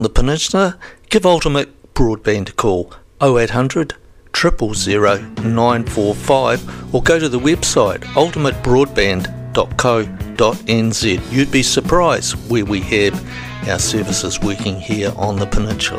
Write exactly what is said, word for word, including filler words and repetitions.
the Peninsula, give Ultimate Broadband a call oh eight hundred, zero zero zero, nine four five or go to the website ultimate broadband dot co dot n z. You'd be surprised where we have our services working here on the Peninsula.